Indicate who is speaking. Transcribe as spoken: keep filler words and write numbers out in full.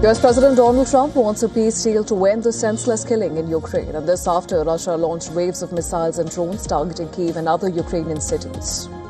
Speaker 1: U S President Donald Trump wants a peace deal to end the senseless killing in Ukraine, and this after Russia launched waves of missiles and drones targeting Kyiv and other Ukrainian cities.